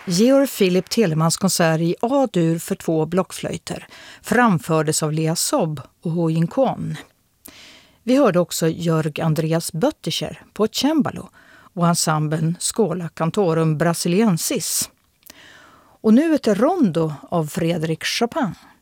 Georg Philipp Telemans konsert i A-dur för 2 blockflöjter framfördes av Lea Sobb och Ho Yin Kwon. Vi hörde också Jörg Andreas Bötticher på ett cembalo och ensemblen Schola Cantorum Brasiliensis. Och nu ett rondo av Frédéric Chopin.